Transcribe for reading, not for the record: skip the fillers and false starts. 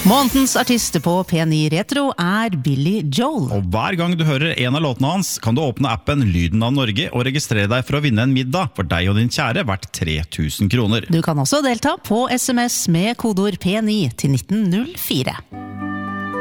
Månedens artist på P9 Retro Billy Joel. Og hver gang du hører en av låtene hans, kan du åpne appen Lyden av Norge og registrere deg for å vinne en middag for deg og din kjære verdt 3000 kroner. Du kan også delta på SMS med kodeord P9 til 1904.